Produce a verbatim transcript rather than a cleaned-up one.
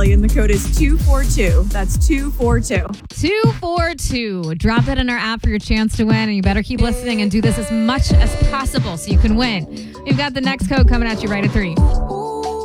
Allie, and the code is two four two. That's two four two. two four two. Drop that in our app for your chance to win, and you better keep listening and do this as much as possible so you can win. We've got the next code coming at you right at three.